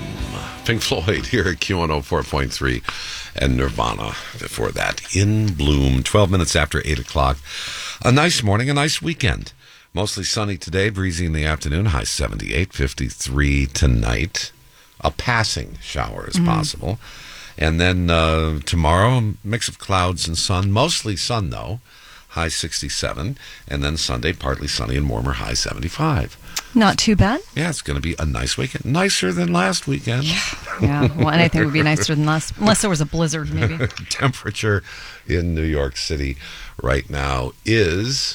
Anthem. Pink Floyd here at Q104.3 and Nirvana before that. In Bloom, 12 minutes after 8 o'clock. A nice morning, a nice weekend. Mostly sunny today, breezy in the afternoon, high 78, 53 tonight. A passing shower is possible. And then tomorrow, mix of clouds and sun, mostly sun though, high 67. And then Sunday, partly sunny and warmer, high 75. Not too bad. Yeah, it's going to be a nice weekend. Nicer than last weekend. Yeah, well, anything would be nicer than last, unless there was a blizzard, maybe. Temperature in New York City right now is...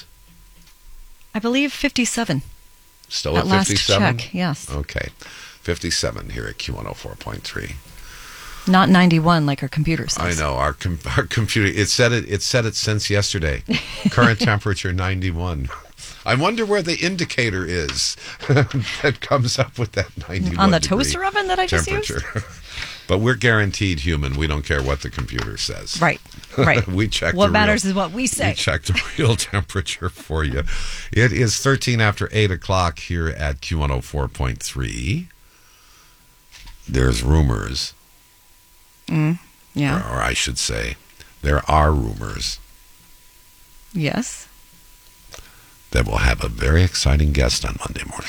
I believe 57. Still at 57? Last check, yes. Okay. 57 here at Q104.3. Not 91 like our computer says. I know. Our computer, it said it since yesterday. Current temperature 91. I wonder where the indicator is that comes up with that 91 on the toaster oven that I just used? But we're guaranteed human. We don't care what the computer says. Right. We check what matters is what we say. We check the real temperature for you. It is 13 after 8 o'clock here at Q104.3. There's rumors. Yeah. Or I should say, there are rumors. Yes. That we'll have a very exciting guest on Monday morning.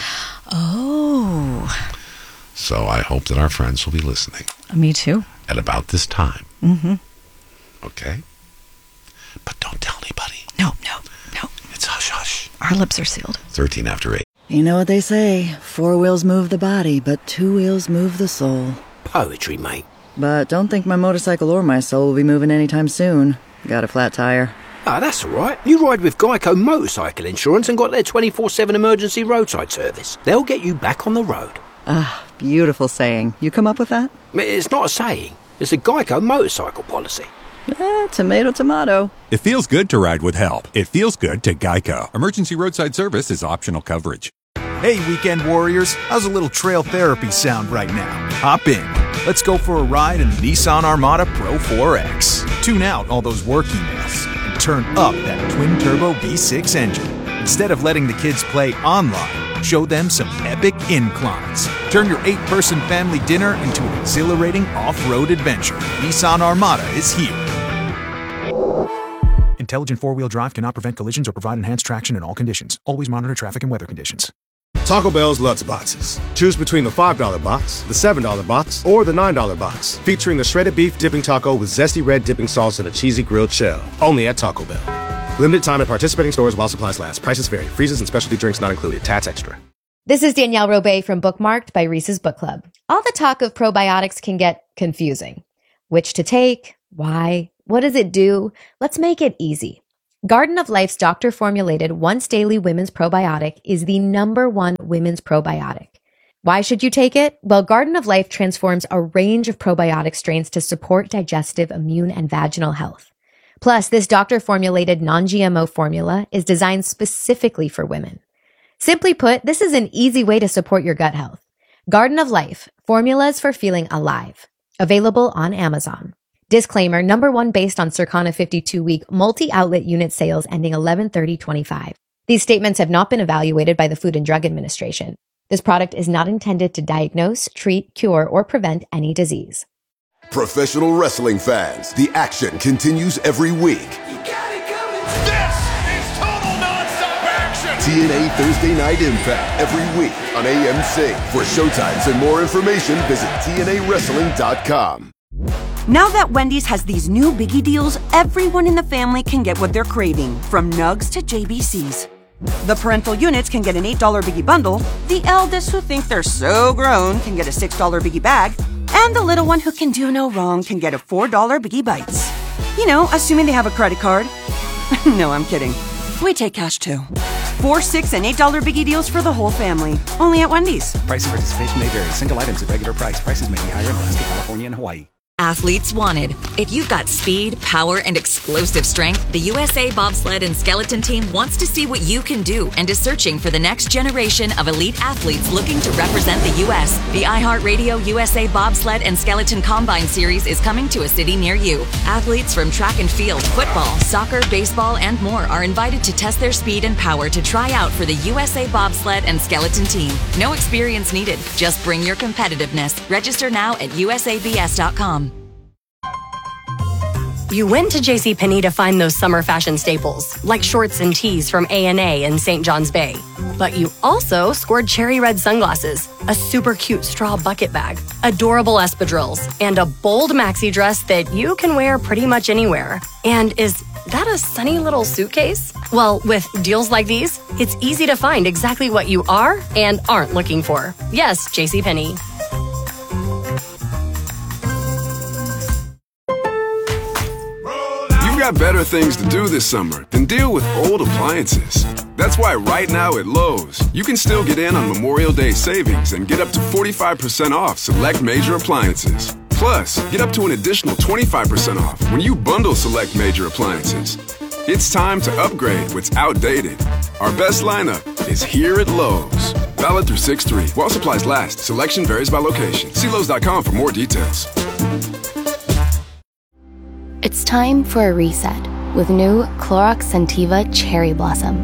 Oh. So I hope that our friends will be listening. Me too. At about this time. Mm-hmm. Okay? But don't tell anybody. No. It's hush-hush. Our lips are sealed. 13 after 8. You know what they say, 4 wheels move the body, but 2 wheels move the soul. Poetry, mate. But don't think my motorcycle or my soul will be moving anytime soon. Got a flat tire. Ah, that's all right. You ride with Geico Motorcycle Insurance and got their 24/7 emergency roadside service. They'll get you back on the road. Ah, beautiful saying. You come up with that? It's not a saying. It's a Geico motorcycle policy. Tomato, tomato. It feels good to ride with help. It feels good to Geico. Emergency roadside service is optional coverage. Hey, weekend warriors. How's a little trail therapy sound right now? Hop in. Let's go for a ride in the Nissan Armada Pro 4X. Tune out all those work emails and turn up that twin-turbo V6 engine. Instead of letting the kids play online, show them some epic inclines. Turn your 8-person family dinner into an exhilarating off-road adventure. Nissan Armada is here. Intelligent 4-wheel drive cannot prevent collisions or provide enhanced traction in all conditions. Always monitor traffic and weather conditions. Taco Bell's Lutz Boxes. Choose between the $5 box, the $7 box, or the $9 box. Featuring the shredded beef dipping taco with zesty red dipping sauce and a cheesy grilled shell. Only at Taco Bell. Limited time at participating stores while supplies last. Prices vary. Freezes and specialty drinks not included. Tats extra. This is Danielle Robay from Bookmarked by Reese's Book Club. All the talk of probiotics can get confusing. Which to take? Why? What does it do? Let's make it easy. Garden of Life's doctor-formulated once-daily women's probiotic is the #1 women's probiotic. Why should you take it? Well, Garden of Life transforms a range of probiotic strains to support digestive, immune, and vaginal health. Plus, this doctor-formulated non-GMO formula is designed specifically for women. Simply put, this is an easy way to support your gut health. Garden of Life, formulas for feeling alive. Available on Amazon. Disclaimer, #1 based on Circana 52-week multi-outlet unit sales ending 11/30/25. These statements have not been evaluated by the Food and Drug Administration. This product is not intended to diagnose, treat, cure, or prevent any disease. Professional wrestling fans, the action continues every week. You got it coming. This is total nonstop action. TNA Thursday Night Impact every week on AMC. For showtimes and more information, visit TNAWrestling.com. Now that Wendy's has these new Biggie deals, everyone in the family can get what they're craving, from nugs to JBCs. The parental units can get an $8 Biggie bundle, the eldest who think they're so grown can get a $6 Biggie bag, and the little one who can do no wrong can get a $4 Biggie Bites. You know, assuming they have a credit card. No, I'm kidding. We take cash too. 4, $6, and $8 Biggie deals for the whole family. Only at Wendy's. Price and participation may vary. Single items at regular price. Prices may be higher in Alaska, California, and Hawaii. Athletes wanted. If you've got speed, power, and explosive strength, the USA Bobsled and Skeleton Team wants to see what you can do and is searching for the next generation of elite athletes looking to represent the U.S. The iHeartRadio USA Bobsled and Skeleton Combine Series is coming to a city near you. Athletes from track and field, football, soccer, baseball, and more are invited to test their speed and power to try out for the USA Bobsled and Skeleton Team. No experience needed. Just bring your competitiveness. Register now at usabs.com. You went to JCPenney to find those summer fashion staples, like shorts and tees from A&A in St. John's Bay. But you also scored cherry red sunglasses, a super cute straw bucket bag, adorable espadrilles, and a bold maxi dress that you can wear pretty much anywhere. And is that a sunny little suitcase? Well, with deals like these, it's easy to find exactly what you are and aren't looking for. Yes, JCPenney. Got better things to do this summer than deal with old appliances. That's why right now at Lowe's, you can still get in on Memorial Day savings and get up to 45% off select major appliances. Plus, get up to an additional 25% off when you bundle select major appliances. It's time to upgrade what's outdated. Our best lineup is here at Lowe's. Valid through 6/3. While supplies last, selection varies by location. See Lowe's.com for more details. It's time for a reset with new Clorox Scentiva Cherry Blossom.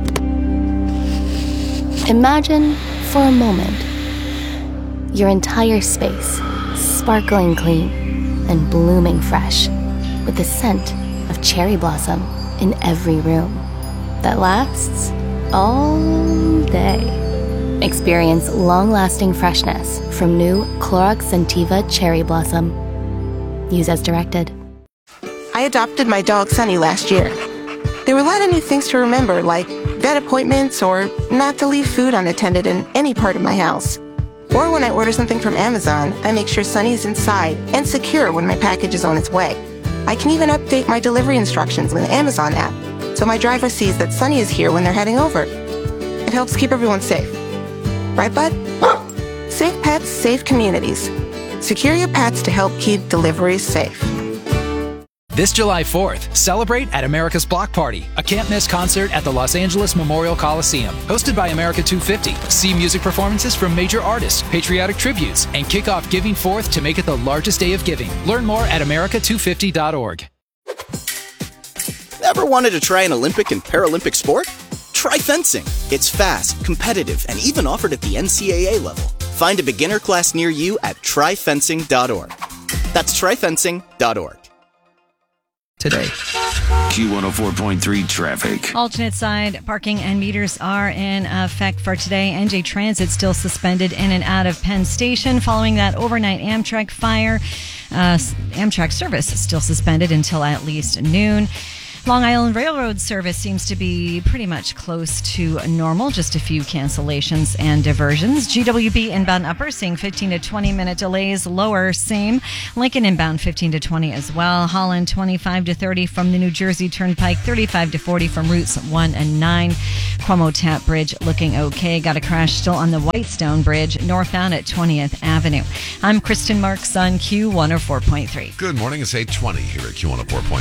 Imagine, for a moment, your entire space sparkling clean and blooming fresh with the scent of cherry blossom in every room that lasts all day. Experience long-lasting freshness from new Clorox Scentiva Cherry Blossom. Use as directed. I adopted my dog Sunny last year. There were a lot of new things to remember, like vet appointments or not to leave food unattended in any part of my house. Or when I order something from Amazon, I make sure Sunny is inside and secure when my package is on its way. I can even update my delivery instructions with the Amazon app, so my driver sees that Sunny is here when they're heading over. It helps keep everyone safe. Right, bud? Safe pets, safe communities. Secure your pets to help keep deliveries safe. This July 4th, celebrate at America's Block Party, a can't-miss concert at the Los Angeles Memorial Coliseum. Hosted by America 250, see music performances from major artists, patriotic tributes, and kick off Giving Forth to make it the largest day of giving. Learn more at america250.org. Ever wanted to try an Olympic and Paralympic sport? Try fencing. It's fast, competitive, and even offered at the NCAA level. Find a beginner class near you at tryfencing.org. That's tryfencing.org. Today. Q104.3 traffic. Alternate side parking and meters are in effect for today. NJ Transit still suspended in and out of Penn Station following that overnight Amtrak fire. Amtrak service is still suspended until at least noon. Long Island Railroad service seems to be pretty much close to normal. Just a few cancellations and diversions. GWB inbound upper seeing 15 to 20 minute delays. Lower same. Lincoln inbound 15 to 20 as well. Holland 25 to 30 from the New Jersey Turnpike. 35 to 40 from routes 1 and 9. Cuomo Tap Bridge looking okay. Got a crash still on the Whitestone Bridge northbound at 20th Avenue. I'm Kristen Marks on Q104.3. Good morning. It's 8:20 here at Q104.3.